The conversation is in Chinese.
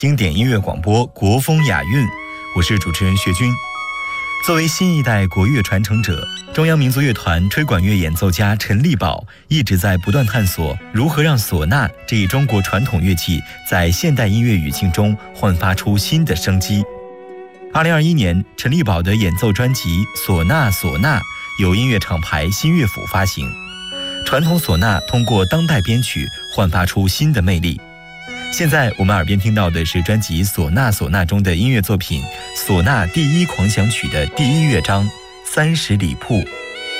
经典音乐广播国风雅韵，我是主持人薛军。作为新一代国乐传承者，中央民族乐团吹管乐演奏家陈立宝一直在不断探索如何让唢呐这一中国传统乐器在现代音乐语境中焕发出新的生机。2021年，陈立宝的演奏专辑《唢呐唢呐》由音乐厂牌新乐府发行，传统唢呐通过当代编曲焕发出新的魅力。现在我们耳边听到的是专辑《唢呐唢呐》中的音乐作品《唢呐第一狂想曲》的第一乐章《30里铺》。